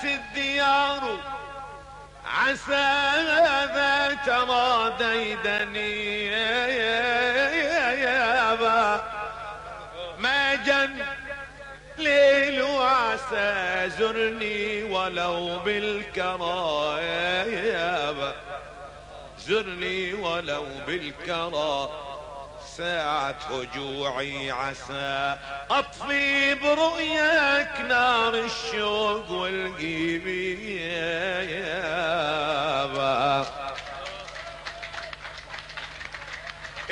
تأسي الديار عسى ذا ترى ديدني يابا ما جن ليل وعسى زرني ولو بالكرى يابا زرني ولو بالكرى ساعة هجوعي عسى اطفي برؤياك نار الشوق والقيبي